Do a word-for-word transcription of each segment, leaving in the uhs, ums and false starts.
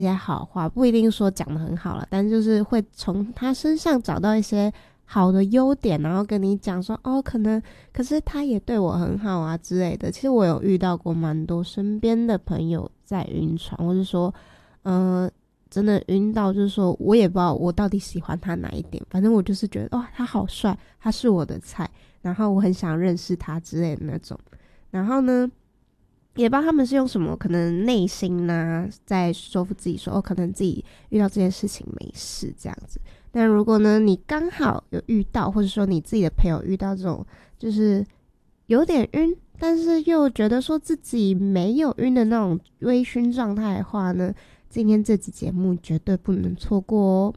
些好话，不一定说讲得很好了，但就是会从他身上找到一些好的优点，然后跟你讲说哦，可能可是他也对我很好啊之类的。其实我有遇到过蛮多身边的朋友在晕船，或是说嗯、呃，真的晕到就是说我也不知道我到底喜欢他哪一点，反正我就是觉得哇他好帅，他是我的菜，然后我很想认识他之类的那种。然后呢也不知道他们是用什么可能内心啊在说服自己说哦，可能自己遇到这件事情没事这样子。但如果呢你刚好有遇到，或者说你自己的朋友遇到这种就是有点晕但是又觉得说自己没有晕的那种微醺状态的话呢，今天这集节目绝对不能错过哦。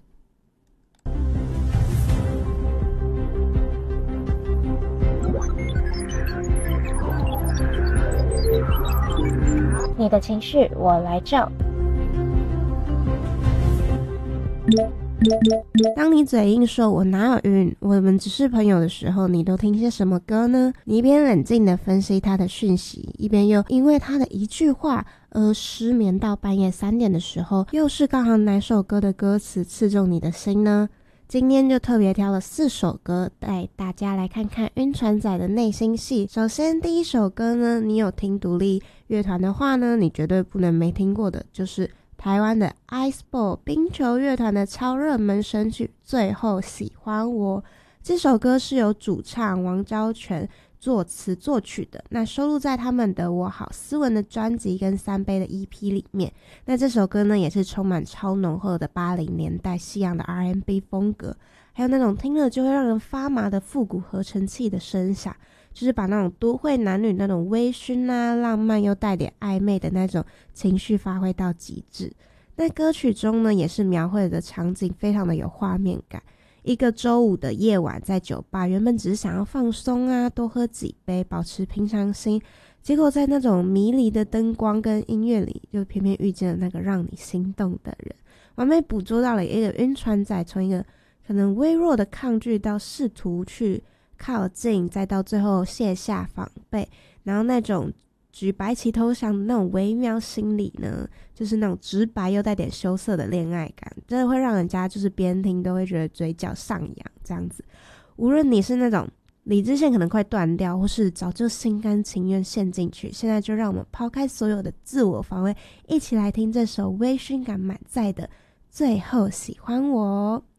你的情绪我来照。 当你嘴硬说我哪有晕，我们只是朋友的时候，你都听些什么歌呢？你一边冷静地分析他的讯息，一边又因为他的一句话而失眠到半夜三点的时候，又是刚好哪首歌的歌词刺中你的心呢？今天就特别挑了四首歌带大家来看看晕船仔的内心戏。首先第一首歌呢，你有听独立乐团的话呢，你绝对不能没听过的，就是台湾的 Iceball 冰球乐团的超热门神曲最后喜欢我。这首歌是由主唱王昭全作词作曲的，那收录在他们的我好斯文的专辑跟三杯的 E P 里面。那这首歌呢也是充满超浓厚的八零年代西洋的 R and B 风格，还有那种听了就会让人发麻的复古合成器的声响，就是把那种都会男女那种微醺啊浪漫又带点暧昧的那种情绪发挥到极致。那歌曲中呢也是描绘的场景非常的有画面感，一个周五的夜晚在酒吧，原本只是想要放松啊多喝几杯保持平常心，结果在那种迷离的灯光跟音乐里就偏偏遇见了那个让你心动的人，完美捕捉到了一个晕船仔从一个可能微弱的抗拒到试图去靠近，再到最后卸下防备，然后那种举白旗投降的那种微妙心理呢，就是那种直白又带点羞涩的恋爱感，真的会让人家就是边听都会觉得嘴角上扬这样子。无论你是那种理智线可能快断掉，或是早就心甘情愿陷进去，现在就让我们抛开所有的自我防卫，一起来听这首微醺感满载的最后喜欢我。